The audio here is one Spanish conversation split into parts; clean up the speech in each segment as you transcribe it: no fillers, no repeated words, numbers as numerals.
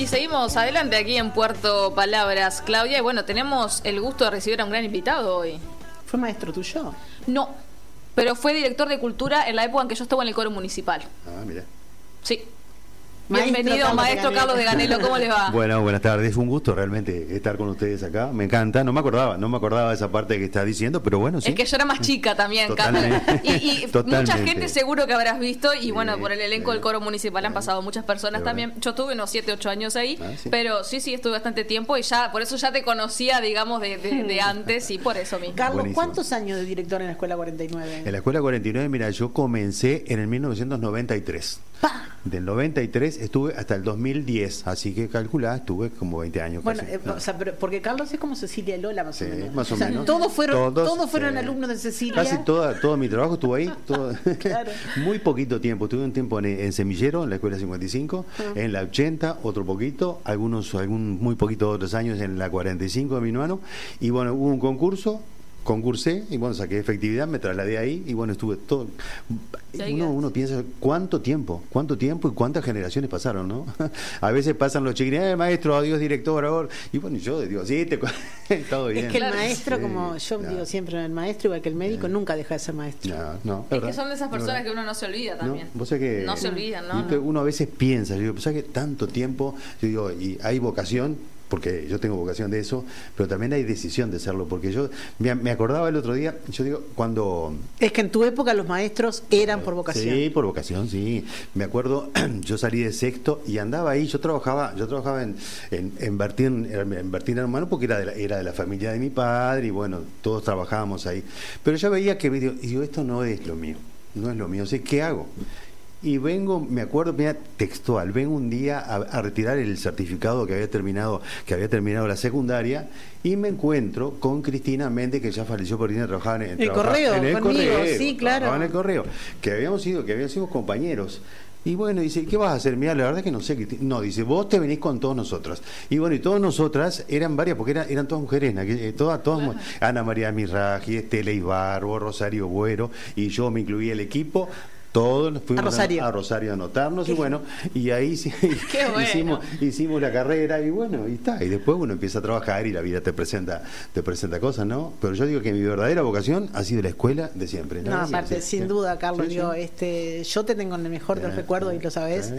Y seguimos adelante aquí en Puerto Palabras, Claudia. Y bueno, tenemos el gusto de recibir a un gran invitado hoy. ¿Fue maestro tuyo? No, pero fue director de cultura en la época en que yo estaba en el coro municipal. Ah, mira. Sí. Bienvenido, maestro Carlos de Ganelo, ¿cómo le va? Bueno, buenas tardes, un gusto realmente estar con ustedes acá, me encanta, no me acordaba de esa parte que está diciendo, pero bueno, sí. Es que yo era más chica también, Carlos. Y mucha gente seguro que habrás visto, y bueno, por el elenco del coro municipal han pasado muchas personas también. Yo estuve unos 7, 8 años ahí, pero sí, estuve bastante tiempo y ya, por eso ya te conocía, digamos, de antes y por eso mismo. Carlos, Buenísimo. ¿Cuántos años de director en la Escuela 49? En la Escuela 49, mira, yo comencé en el 1993. ¡Pah! Del 93 estuve hasta el 2010, así que calculá, estuve como 20 años. Bueno, casi. o sea, pero porque Carlos es como Cecilia Lola, más o menos. Más o menos. Todos fueron alumnos de Cecilia. Casi todo mi trabajo estuvo ahí. Claro. Muy poquito tiempo. Estuve un tiempo en Semillero, en la Escuela 55, en la 80, otro poquito, muy poquito otros años en la 45 de mi hermano. Y bueno, hubo un concursé y bueno, saqué efectividad, me trasladé ahí y bueno, estuve todo. Uno piensa cuánto tiempo y cuántas generaciones pasaron, ¿no? A veces pasan los chiquilines, maestro, adiós director, ahora. Y bueno, yo digo, sí, todo bien. Es que el maestro, como yo digo siempre, el maestro, igual que el médico, nunca deja de ser maestro. Es que son de esas personas que uno no se olvida también. ¿No? ¿Vos sabés que no se olvidan, ¿no? Uno a veces piensa, yo digo, ¿sabes que tanto tiempo? Yo digo, y hay vocación, porque yo tengo vocación de eso, pero también hay decisión de hacerlo, porque yo me acordaba el otro día, yo digo, cuando... Es que en tu época los maestros eran por vocación. Sí, por vocación, sí. Me acuerdo, yo salí de sexto y andaba ahí, yo trabajaba en Bertín Hermano, porque era de la familia de mi padre, y bueno, todos trabajábamos ahí. Pero yo veía que, digo, esto no es lo mío, ¿qué hago? Y me acuerdo, mira, textual, vengo un día a retirar el certificado que había terminado la secundaria, y me encuentro con Cristina Méndez, que ya falleció por ir a trabajar en el correo, conmigo, sí, claro. Trabajaba en el correo, que habíamos sido compañeros. Y bueno, dice, ¿qué vas a hacer? Mira, la verdad es que no sé. No, dice, vos te venís con todos nosotros. Y bueno, y todas nosotras eran varias, porque eran todas mujeres, todas Ana María Mirraji, Estela Ibarbo, Rosario Buero, y yo me incluí el equipo. Todos nos fuimos a Rosario a anotarnos y bueno, y ahí hicimos la carrera y bueno, y está. Y después uno empieza a trabajar y la vida te presenta cosas, ¿no? Pero yo digo que mi verdadera vocación ha sido la escuela de siempre. No, aparte, sin duda, Carlos, yo te tengo en el mejor de los recuerdos y lo sabés,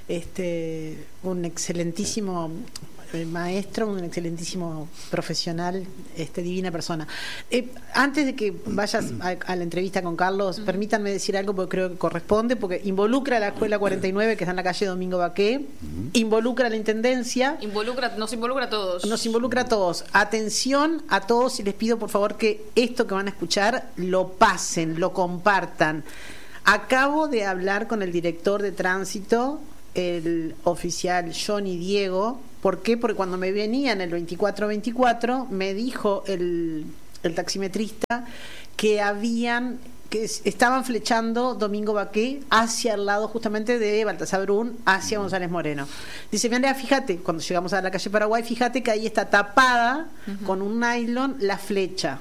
un excelentísimo maestro, un excelentísimo profesional, divina persona. Antes de que vayas a la entrevista con Carlos, permítanme decir algo porque creo que corresponde, porque involucra a la Escuela 49, que está en la calle Domingo Baqué, involucra a la Intendencia, nos involucra a todos. Nos involucra a todos. Atención a todos y les pido por favor que esto que van a escuchar lo pasen, lo compartan. Acabo de hablar con el director de tránsito, el oficial Johnny Diego. ¿Por qué? Porque cuando me venía en el 2424 me dijo el taximetrista que estaban flechando Domingo Baqué hacia el lado justamente de Baltasar Brún, hacia González Moreno. Dice, mira, fíjate, cuando llegamos a la calle Paraguay, fíjate que ahí está tapada con un nylon la flecha.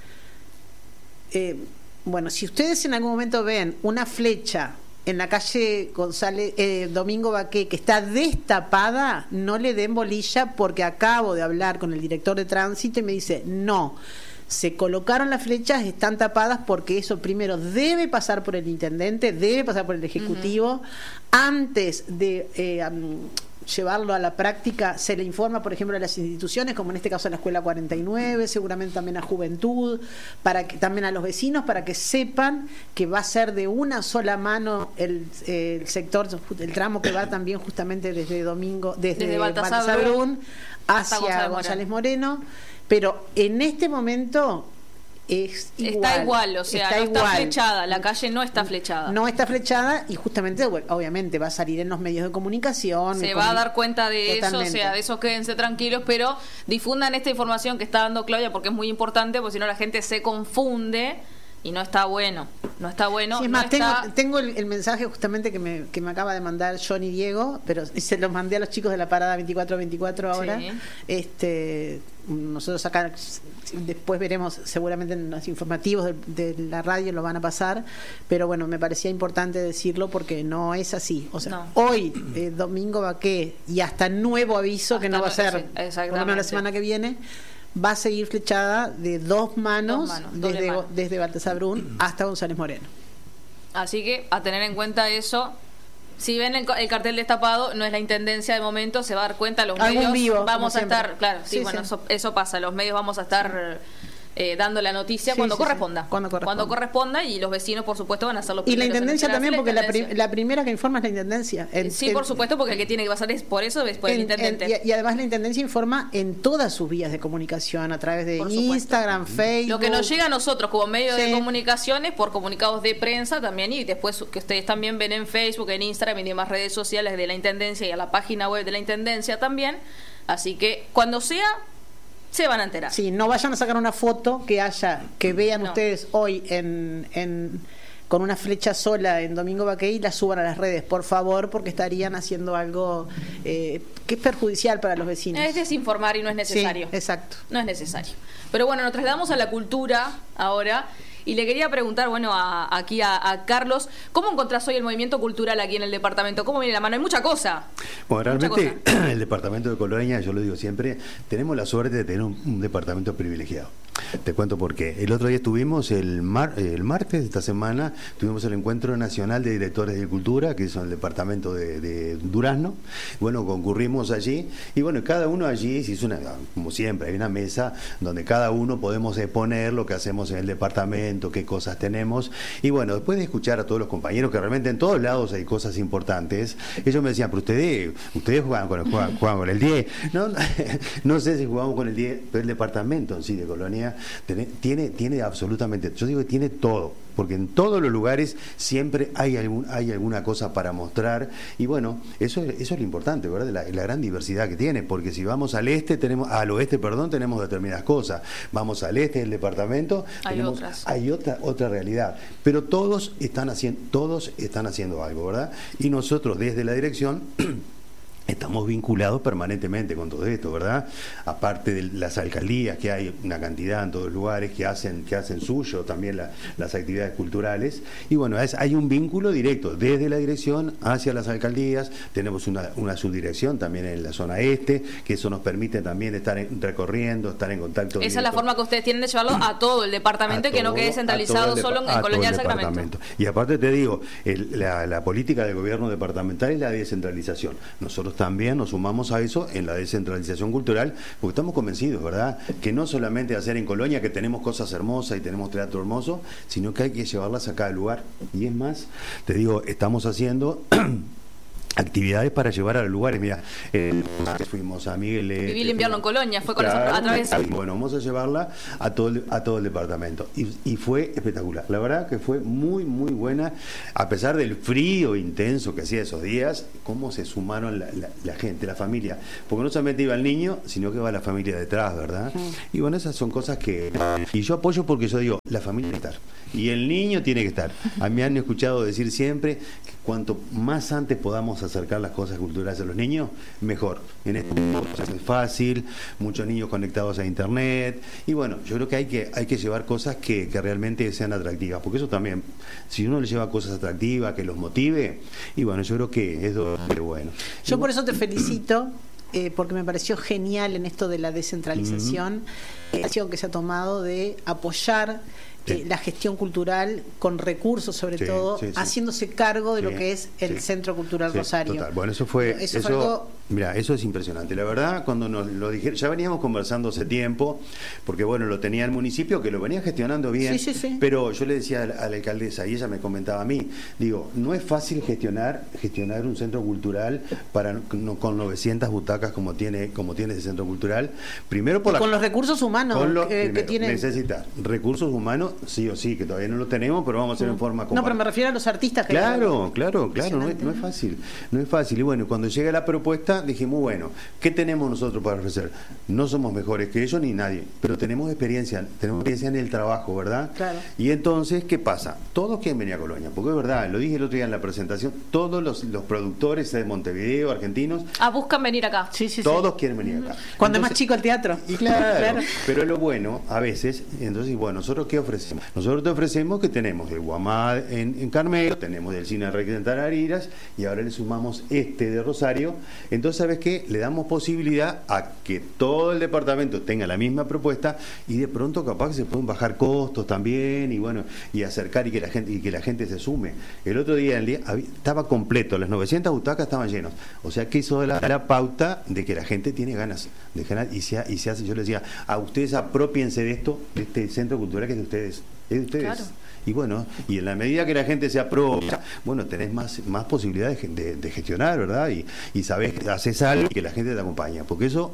Bueno, si ustedes en algún momento ven una flecha en la calle Domingo Baqué que está destapada, no le den bolilla, porque acabo de hablar con el director de tránsito y me dice, no, se colocaron las flechas, están tapadas porque eso primero debe pasar por el intendente, debe pasar por el ejecutivo, antes de llevarlo a la práctica se le informa, por ejemplo, a las instituciones, como en este caso a la Escuela 49, seguramente también a Juventud, también a los vecinos, para que sepan que va a ser de una sola mano el sector, el tramo que va también justamente desde Baltasar Brún hacia González Moreno, pero en este momento está igual, o sea, no está flechada, la calle no está flechada. No está flechada y justamente, obviamente, va a salir en los medios de comunicación. Se va a dar cuenta de eso, o sea, de eso quédense tranquilos, pero difundan esta información que está dando Claudia porque es muy importante, porque si no la gente se confunde y no está bueno. No está bueno. Sí, es más, tengo el mensaje justamente que me acaba de mandar Johnny Diego, pero se lo mandé a los chicos de la parada 24-24 ahora. Sí. Nosotros acá después veremos, seguramente en los informativos de la radio lo van a pasar, pero bueno, me parecía importante decirlo porque no es así. O sea, hoy, Domingo Baqué, y hasta nuevo aviso, hasta que no va a ser por lo menos la semana que viene, va a seguir flechada de dos manos desde Baltasar Brun hasta González Moreno. Así que a tener en cuenta eso. Si ven el cartel destapado, no es la intendencia de momento, se va a dar cuenta, los medios vivo, vamos a estar, claro, sí, bueno, sí. Eso pasa, los medios vamos a estar dando la noticia cuando corresponda. Cuando corresponda, y los vecinos, por supuesto, van a hacer los primeros. Y la intendencia también, porque la primera que informa es la intendencia. Por supuesto, porque el que tiene que pasar es por eso, después el intendente. Y además la intendencia informa en todas sus vías de comunicación, a través de Instagram, Facebook. Lo que nos llega a nosotros como medio de comunicaciones, por comunicados de prensa también, y después que ustedes también ven en Facebook, en Instagram y demás redes sociales de la intendencia y a la página web de la intendencia también. Así que cuando sea, se van a enterar. Sí, no vayan a sacar una foto que vean ustedes hoy con una flecha sola en Domingo Baqué y la suban a las redes, por favor, porque estarían haciendo algo que es perjudicial para los vecinos. Es desinformar y no es necesario. Sí, exacto. No es necesario. Pero bueno, nos trasladamos a la cultura ahora. Y le quería preguntar, bueno, aquí a Carlos, ¿cómo encontrás hoy el movimiento cultural aquí en el departamento? ¿Cómo viene la mano? Hay mucha cosa. Bueno, realmente el departamento de Colonia, yo lo digo siempre, tenemos la suerte de tener un departamento privilegiado. Te cuento por qué. El otro día estuvimos, el martes de esta semana, tuvimos el Encuentro Nacional de Directores de Cultura, que es en el departamento de Durazno. Bueno, concurrimos allí, y bueno, cada uno allí se hizo como siempre, hay una mesa donde cada uno podemos exponer lo que hacemos en el departamento, qué cosas tenemos, y bueno, después de escuchar a todos los compañeros, que realmente en todos lados hay cosas importantes, ellos me decían, pero ustedes juegan con el 10, no sé si jugamos con el 10, pero el departamento en sí de Colonia tiene absolutamente, yo digo que tiene todo, porque en todos los lugares siempre hay alguna cosa para mostrar, y bueno, eso es lo importante, ¿verdad? La gran diversidad que tiene, porque si vamos al oeste tenemos determinadas cosas, vamos al este del departamento, hay otra realidad, pero todos están haciendo algo, ¿verdad? Y nosotros desde la dirección estamos vinculados permanentemente con todo esto, ¿verdad? Aparte de las alcaldías, que hay una cantidad en todos los lugares que hacen suyo también las actividades culturales, y bueno, hay un vínculo directo desde la dirección hacia las alcaldías. Tenemos una subdirección también en la zona este, que eso nos permite también estar recorriendo, estar en contacto. Esa es la forma que ustedes tienen de llevarlo a todo el departamento y que no quede centralizado solo en Colonia del Sacramento. Y aparte te digo, la política del gobierno departamental es la descentralización. Nosotros también nos sumamos a eso en la descentralización cultural, porque estamos convencidos, ¿verdad?, que no solamente hacer en Colonia, que tenemos cosas hermosas y tenemos teatro hermoso, sino que hay que llevarlas a cada lugar. Y es más, te digo, estamos haciendo actividades para llevar a los lugares. Mira, fuimos a Miguel. Viví el invierno en Colonia, fue con nosotros a través. Bueno, vamos a llevarla a todo el departamento. Y fue espectacular. La verdad que fue muy, muy buena, a pesar del frío intenso que hacía esos días, cómo se sumaron la gente, la familia. Porque no solamente iba el niño, sino que va la familia detrás, ¿verdad? Y bueno, esas son cosas que. Y yo apoyo porque yo digo, la familia tiene que estar. Y el niño tiene que estar. A mí me han escuchado decir siempre que cuanto más antes podamos acercar las cosas culturales a los niños, mejor. En este momento es fácil, muchos niños conectados a internet, y bueno, yo creo que hay que llevar cosas que realmente sean atractivas, porque eso también, si uno le lleva cosas atractivas, que los motive, y bueno, yo creo que es bueno. Yo por eso te felicito, porque me pareció genial en esto de la descentralización, la acción que se ha tomado de apoyar la gestión cultural con recursos, sobre todo, haciéndose cargo de lo que es el Centro Cultural Rosario. Total. Bueno, eso fue algo. Mira, eso es impresionante. La verdad, cuando nos lo dijeron, ya veníamos conversando hace tiempo, porque bueno, lo tenía el municipio, que lo venía gestionando bien, pero yo le decía a la alcaldesa, y ella me comentaba a mí, digo, no es fácil gestionar un centro cultural con 900 butacas como tiene ese centro cultural, primero con los recursos humanos que tiene. Necesita recursos humanos año, sí o sí, que todavía no lo tenemos, pero vamos a hacer en forma común. No, pero me refiero a los artistas que... Claro, no es fácil. No es fácil. Y bueno, cuando llega la propuesta, dijimos, bueno, ¿qué tenemos nosotros para ofrecer? No somos mejores que ellos ni nadie, pero tenemos experiencia en el trabajo, ¿verdad? Claro. Y entonces, ¿qué pasa? Todos quieren venir a Colonia, porque es verdad, lo dije el otro día en la presentación, todos los productores de Montevideo, argentinos... buscan venir acá. Todos quieren venir acá. Cuando es más chico el teatro. Y claro, pero lo bueno, a veces, entonces, bueno, ¿nosotros qué ofrecemos? Nosotros te ofrecemos que tenemos el Guamá en Carmelo, tenemos el Cine Enrique de Tarariras, y ahora le sumamos de Rosario. Entonces, ¿sabes qué? Le damos posibilidad a que todo el departamento tenga la misma propuesta, y de pronto capaz que se pueden bajar costos también, y bueno, y acercar y que la gente se sume. El otro día estaba completo, las 900 butacas estaban llenos. O sea que hizo la pauta de que la gente tiene ganas de ganar, y se hace. Yo les decía, a ustedes apropiense de esto, de este centro cultural que es de ustedes. Claro. Y bueno, y en la medida que la gente se apropia, bueno, tenés más posibilidades de gestionar, ¿verdad? Y sabés, haces algo y que la gente te acompaña, porque eso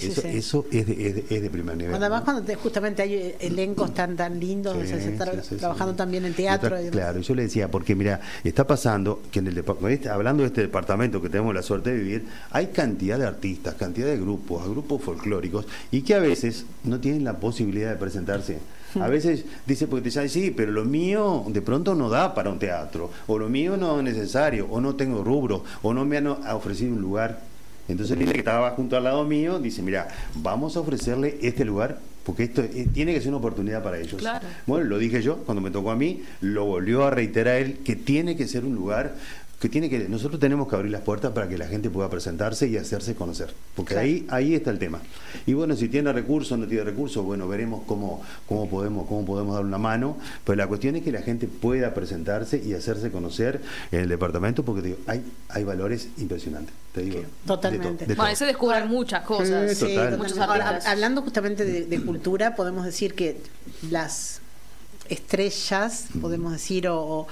es de primer nivel. Además, ¿no? Cuando justamente hay elencos tan lindos, se está trabajando también en teatro. Claro, yo le decía, porque mira, está pasando que hablando de este departamento que tenemos la suerte de vivir, hay cantidad de artistas, cantidad de grupos folclóricos, y que a veces no tienen la posibilidad de presentarse. A veces dice, porque te dicen, sí, pero lo mío de pronto no da para un teatro, o lo mío no es necesario, o no tengo rubro, o no me han ofrecido un lugar. Entonces el que estaba junto al lado mío dice, mira, vamos a ofrecerle este lugar, porque esto tiene que ser una oportunidad para ellos. Claro. Bueno, lo dije yo, cuando me tocó a mí, lo volvió a reiterar él, que tiene que ser un lugar nosotros tenemos que abrir las puertas para que la gente pueda presentarse y hacerse conocer, porque claro, ahí está el tema. Y bueno, si tiene recursos, no tiene recursos, bueno, veremos cómo podemos dar una mano, pero la cuestión es que la gente pueda presentarse y hacerse conocer en el departamento, porque te digo, hay valores impresionantes, te digo. Totalmente. Bueno, se descubren muchas cosas. Sí, muchos artistas. Hablando justamente de cultura, podemos decir que las estrellas, podemos decir, o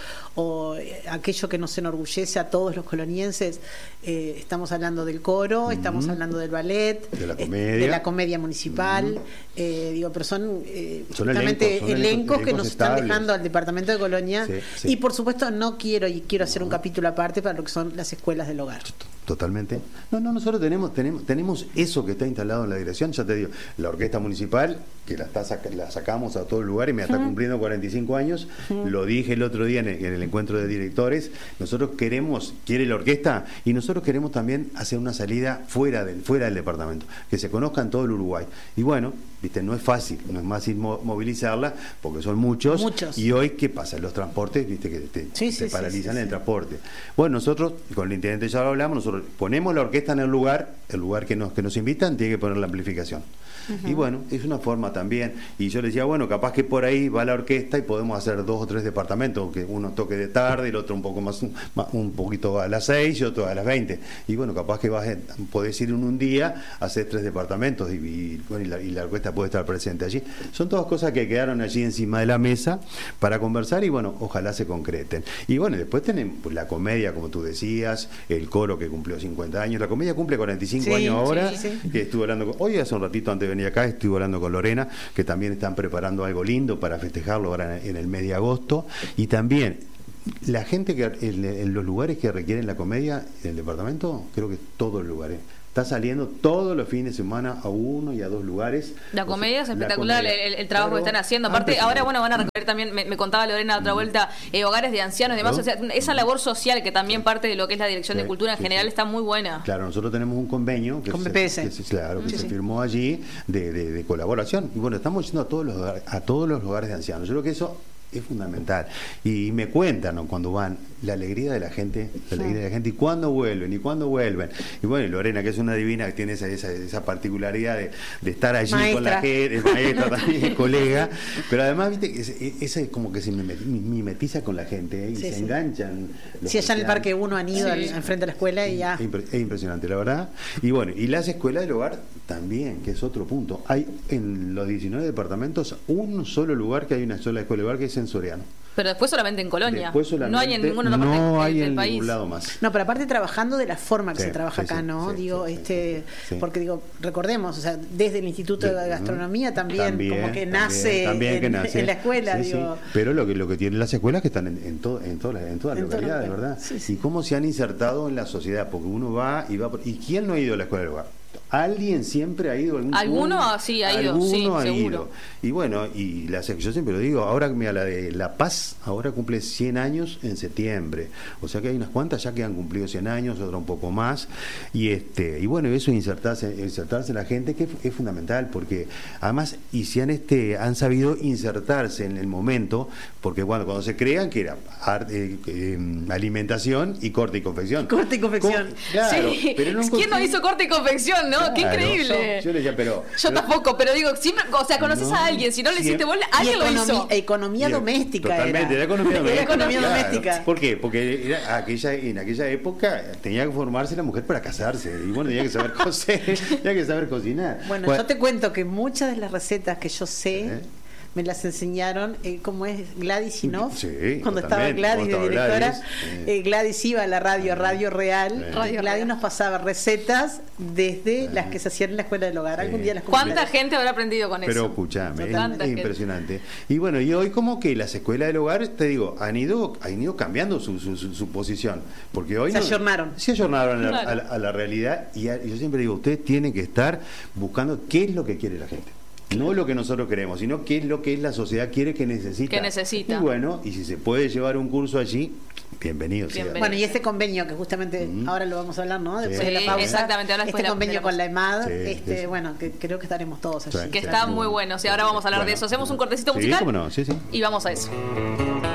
aquello que nos enorgullece a todos los colonienses, estamos hablando del coro, estamos hablando del ballet, de la comedia municipal, pero son justamente elencos que nos están dejando al departamento de Colonia, y por supuesto quiero hacer un capítulo aparte para lo que son las escuelas del hogar. Totalmente. No, nosotros tenemos eso que está instalado en la dirección, ya te digo, la orquesta municipal, que la sacamos a todo el lugar y me está cumpliendo 45 años, lo dije el otro día en el encuentro de directores, nosotros quiere la orquesta, y nosotros queremos también hacer una salida fuera del departamento, que se conozca en todo el Uruguay. Y bueno, viste, no es fácil movilizarla, porque son muchos. Y hoy, ¿qué pasa? Los transportes, viste, que se paralizan el transporte. Bueno, nosotros, con el intendente ya lo hablamos, nosotros ponemos la orquesta en el lugar que nos invitan, tiene que poner la amplificación. Y bueno, es una forma también. Y yo le decía, bueno, capaz que por ahí va la orquesta y podemos hacer 2 o 3 departamentos, que uno toque de tarde, el otro un poco más, un poquito a las 6 y otro a las 20. Y bueno, capaz que podés ir en un día, hacer 3 departamentos y la orquesta puede estar presente allí. Son todas cosas que quedaron allí encima de la mesa para conversar, y bueno, ojalá se concreten. Y bueno, después tenemos la comedia, como tú decías, el coro que cumplió 50 años, la comedia cumple 45 años ahora, que estuve hablando hoy hace un ratito antes de venir acá, estuve hablando con Lorena, que también están preparando algo lindo para festejarlo ahora en el mes de agosto. Y también la gente que en los lugares que requieren la comedia en el departamento, creo que todos los lugares está saliendo todos los fines de semana a 1 y a 2 lugares. La comedia es espectacular, el trabajo que están haciendo. Aparte, ahora van a recorrer también, me contaba Lorena otra vuelta, hogares de ancianos y demás. O sea, esa labor social que también parte de lo que es la Dirección de Cultura en general está muy buena. Claro, nosotros tenemos un convenio con BPS. Que se firmó allí de colaboración. Y bueno, estamos yendo a todos los hogares de ancianos. Yo creo que eso es fundamental. Y me cuentan, ¿no?, cuando van, la alegría de la gente, y cuándo vuelven. Y bueno, y Lorena, que es una divina, que tiene esa particularidad de estar allí con la gente, es maestra también, colega, pero además, viste, esa es como que se mimetiza con la gente, y se enganchan. Si allá en el Parque 1 han ido enfrente de la escuela y ya. Es impresionante, la verdad. Y bueno, y las escuelas del hogar también, que es otro punto. Hay en los 19 departamentos un solo lugar que hay una sola escuela del hogar, que es en Soriano. Pero después solamente en Colonia. No hay en ninguna otra parte del país. Ningún lado más. No, pero aparte trabajando de la forma que Sí, se trabaja sí, acá, sí, ¿no? sí, Digo, sí, sí. porque digo, recordemos, o sea, desde el Instituto de Gastronomía también como que nace en la escuela, digo. Sí. Pero lo que tienen las escuelas que están en todas las localidades, ¿verdad? Sí, sí. Y cómo se han insertado en la sociedad, porque uno va. ¿Y quién no ha ido a la escuela del hogar? Alguien siempre ha ido. ¿Alguno? Sí, ha ido, sí, seguro. Y bueno, yo siempre lo digo, ahora mira, la de La Paz, ahora cumple 100 años en septiembre. O sea que hay unas cuantas ya que han cumplido 100 años, otras un poco más. Y bueno, eso insertarse en la gente, que es fundamental, porque además, han sabido insertarse en el momento, porque cuando se crean, que era alimentación y corte y confección. Corte y confección. Claro, sí. Pero ¿Quién no hizo corte y confección, no? Claro, ¡Qué increíble! Yo le decía, Yo tampoco, pero digo, siempre, o sea, conoces a alguien, si no lo hiciste vos, alguien lo hizo. Economía doméstica. Totalmente, era economía doméstica. Era economía doméstica. Claro. ¿Por qué? Porque en aquella época tenía que formarse la mujer para casarse. Y bueno, tenía que saber coser, tenía que saber cocinar. Bueno, yo te cuento que muchas de las recetas que yo sé, me las enseñaron, como es Gladys Sinoff, cuando estaba Gladys de directora, Gladys iba a la radio Real, Gladys nos pasaba recetas desde las que se hacían en la escuela del hogar. Algún día las ¿Cuánta gente habrá aprendido con eso? Pero escuchame, es impresionante. Y bueno, y hoy como que las escuelas del hogar, te digo, han ido cambiando su posición, porque hoy se ayornaron a la realidad, y yo siempre digo, ustedes tienen que estar buscando qué es lo que quiere la gente. No lo que nosotros queremos, sino qué es lo que la sociedad quiere, que necesita. Y bueno, y si se puede llevar un curso allí, bienvenido sea. Bueno, y este convenio que justamente ahora lo vamos a hablar, ¿no? Después de la pausa. Exactamente, ahora este convenio con la EMAD, bueno, que creo que estaremos todos allí. Que está muy bueno, y ahora vamos a hablar de eso. Hacemos un cortecito musical ¿cómo no? Sí. Y vamos a eso.